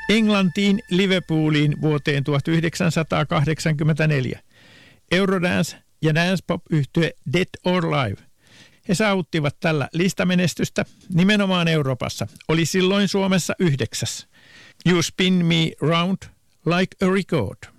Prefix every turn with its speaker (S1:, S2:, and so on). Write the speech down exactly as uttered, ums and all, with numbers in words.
S1: Englantiin Liverpooliin vuoteen tuhatyhdeksänsataakahdeksankymmentäneljä. Eurodance ja dance-pop-yhtye Dead or Alive. He saavuttivat tällä listamenestystä nimenomaan Euroopassa. Oli silloin Suomessa yhdeksäs. You Spin Me Round Like a Record.